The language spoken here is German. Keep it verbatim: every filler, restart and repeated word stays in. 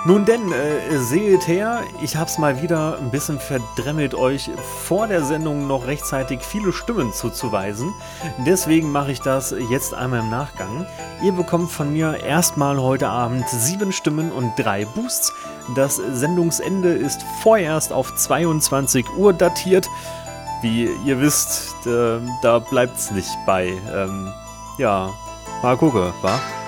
Nun denn, äh, seht her, ich hab's mal wieder ein bisschen verdremmelt, euch vor der Sendung noch rechtzeitig viele Stimmen zuzuweisen. Deswegen mache ich das jetzt einmal im Nachgang. Ihr bekommt von mir erstmal heute Abend sieben Stimmen und drei Boosts. Das Sendungsende ist vorerst auf zweiundzwanzig Uhr datiert. Wie ihr wisst, äh, da bleibt's nicht bei. Ähm, ja, mal gucken, wa?